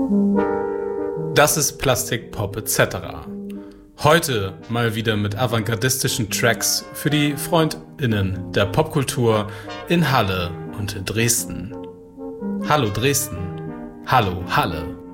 Das ist Plastik, Pop etc. Heute mal wieder mit avantgardistischen Tracks für die FreundInnen der Popkultur in Halle und Dresden. Hallo Dresden. Hallo Halle.